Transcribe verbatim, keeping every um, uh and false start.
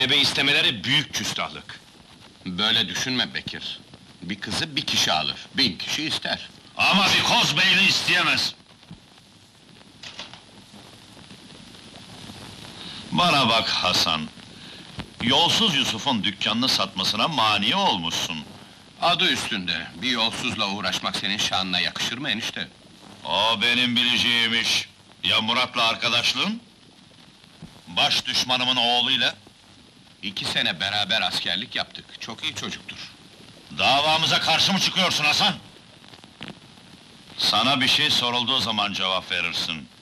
Ebe istemeleri büyük küstahlık. Böyle düşünme Bekir. Bir kızı bir kişi alır, bin kişi ister. Ama bir kozbeyli isteyemez. Bana bak Hasan. Yolsuz Yusuf'un dükkanını satmasına mani olmuşsun. Adı üstünde, bir yolsuzla uğraşmak senin şanına yakışır mı enişte? O benim bileceğimiş. Ya Murat'la arkadaşlığın? Baş düşmanımın oğluyla? İki sene beraber askerlik yaptık, çok iyi çocuktur. Davamıza karşı mı çıkıyorsun Hasan? Sana bir şey sorulduğu zaman cevap verirsin.